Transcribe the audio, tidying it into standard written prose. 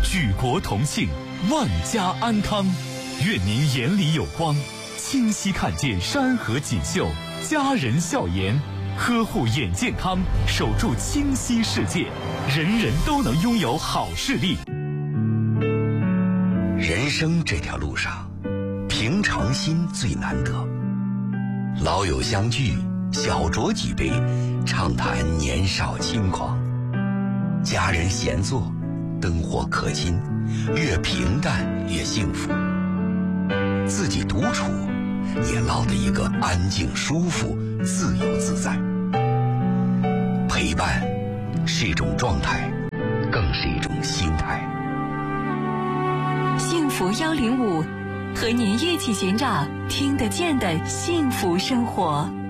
举国同庆，万家安康。愿您眼里有光，清晰看见山河锦绣，家人笑颜。呵护眼健康，守住清晰世界，人人都能拥有好视力。 人生这条路上，平常心最难得。老友相聚，小酌几杯，畅谈年少轻狂。家人闲坐，灯火可亲，越平淡越幸福。自己独处，也落得一个安静舒服、自由自在。陪伴是一种状态，更是一种心态。 幸福105，和您一起寻找听得见的幸福生活。